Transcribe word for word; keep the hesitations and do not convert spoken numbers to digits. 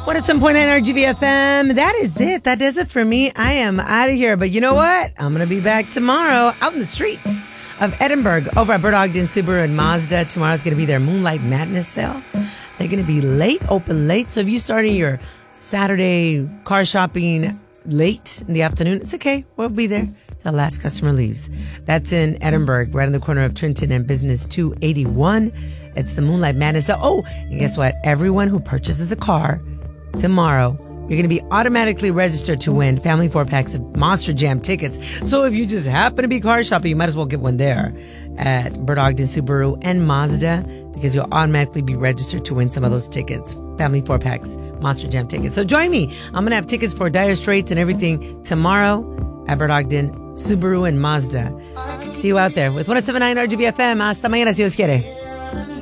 one oh seven point nine R G V F M. That is it. That does it for me. I am out of here. But you know what? I'm going to be back tomorrow out in the streets of Edinburgh over at Bert Ogden Subaru and Mazda. Tomorrow's going to be their Moonlight Madness sale. They're going to be late, open late. So if you starting your Saturday car shopping late in the afternoon, it's okay. We'll be there till the last customer leaves. That's in Edinburgh, right on the corner of Trenton and Business two eighty-one. It's the Moonlight Madness. So, oh, and guess what? Everyone who purchases a car tomorrow, you're going to be automatically registered to win family four packs of Monster Jam tickets. So if you just happen to be car shopping, you might as well get one there at Bert Ogden Subaru and Mazda, because you'll automatically be registered to win some of those tickets. Family four packs, Monster Jam tickets. So join me. I'm going to have tickets for Dire Straits and everything tomorrow at Bert Ogden Subaru and Mazda. See you out there with one oh seven point nine R G V F M. Hasta mañana si Dios quiere.